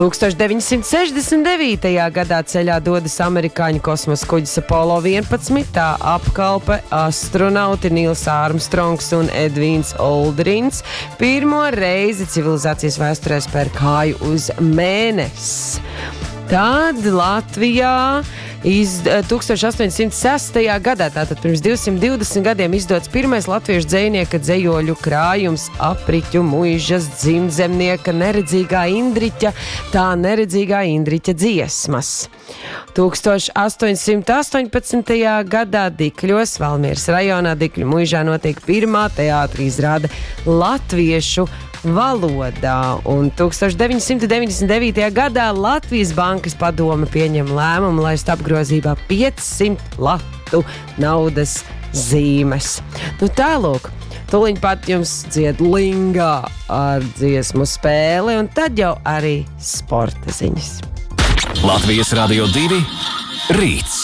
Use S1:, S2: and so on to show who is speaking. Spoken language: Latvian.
S1: 1969. gadā ceļā dodas amerikāņu kosmosa kuģis Apollo 11. Tā apkalpe astronauti Nils Armstrongs un Edvīns Oldrins pirmo reizi civilizācijas vēsturē spēr kāju uz mēnesi. Tad Latvijā 1806. gadā, tātad pirms 220 gadiem, izdots pirmais latviešu dzejnieka dzejoļu krājums Apriķu muižas dzimtzemnieka neredzīgā Indriķa, tā neredzīgā Indriķa dziesmas. 1818. gadā Dikļos, Valmieras rajonā, Dikļu muižā notiek pirmā teātra izrāde latviešu valodā, un 1999. gadā Latvijas Bankas padome pieņem lēmumu laist apgrozībā 500 latu naudas zīmes. Tālūk, tuliņ pat jums dzied Lingā ar dziesmu spēli, un tad jau arī sporta ziņas.
S2: Latvijas Radio 2 rīts.